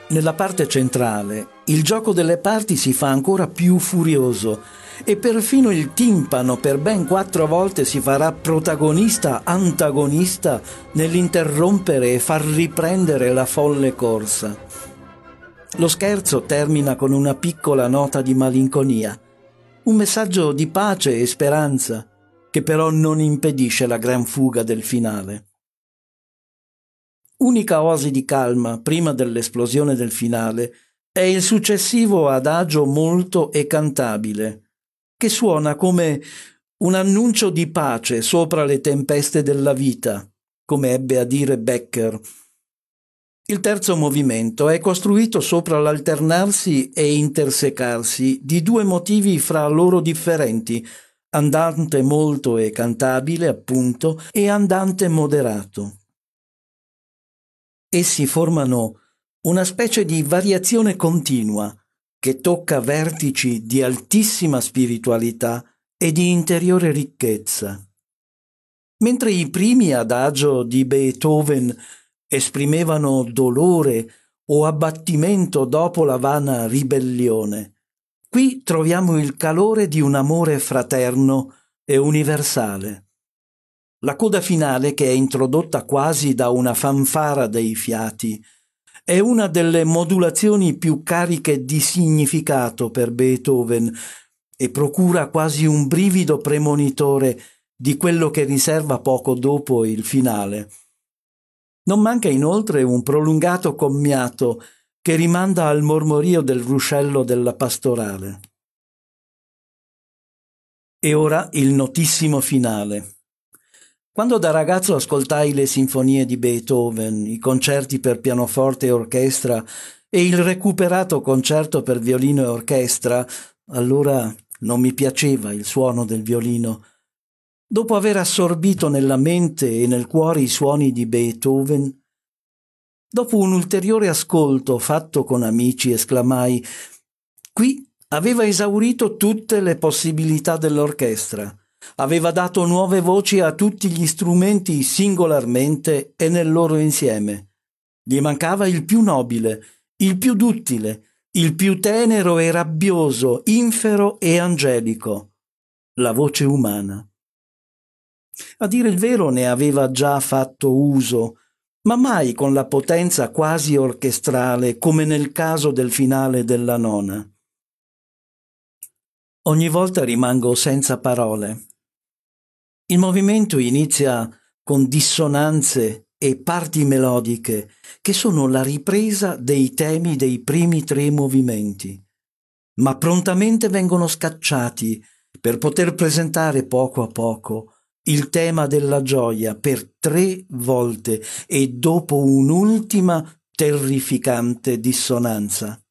Nella parte centrale, il gioco delle parti si fa ancora più furioso e perfino il timpano per ben 4 volte si farà protagonista-antagonista nell'interrompere e far riprendere la folle corsa. Lo scherzo termina con una piccola nota di malinconia, un messaggio di pace e speranza, che però non impedisce la gran fuga del finale. Unica oasi di calma prima dell'esplosione del finale è il successivo adagio molto e cantabile, che suona come un annuncio di pace sopra le tempeste della vita, come ebbe a dire Becker. Il terzo movimento è costruito sopra l'alternarsi e intersecarsi di 2 motivi fra loro differenti, andante molto e cantabile, appunto, e andante moderato. Essi formano una specie di variazione continua che tocca vertici di altissima spiritualità e di interiore ricchezza. Mentre i primi adagio di Beethoven esprimevano dolore o abbattimento dopo la vana ribellione, qui troviamo il calore di un amore fraterno e universale. La coda finale, che è introdotta quasi da una fanfara dei fiati, è una delle modulazioni più cariche di significato per Beethoven e procura quasi un brivido premonitore di quello che riserva poco dopo il finale. Non manca inoltre un prolungato commiato che rimanda al mormorio del ruscello della pastorale. E ora il notissimo finale. Quando da ragazzo ascoltai le sinfonie di Beethoven, i concerti per pianoforte e orchestra e il recuperato concerto per violino e orchestra, allora non mi piaceva il suono del violino. Dopo aver assorbito nella mente e nel cuore i suoni di Beethoven, dopo un ulteriore ascolto fatto con amici, esclamai: qui aveva esaurito tutte le possibilità dell'orchestra. Aveva dato nuove voci a tutti gli strumenti singolarmente e nel loro insieme. Gli mancava il più nobile, il più duttile, il più tenero e rabbioso, infero e angelico, la voce umana. A dire il vero ne aveva già fatto uso, ma mai con la potenza quasi orchestrale come nel caso del finale della nona. Ogni volta rimango senza parole. Il movimento inizia con dissonanze e parti melodiche che sono la ripresa dei temi dei primi 3 movimenti, ma prontamente vengono scacciati per poter presentare poco a poco il tema della gioia per 3 volte e dopo un'ultima terrificante dissonanza.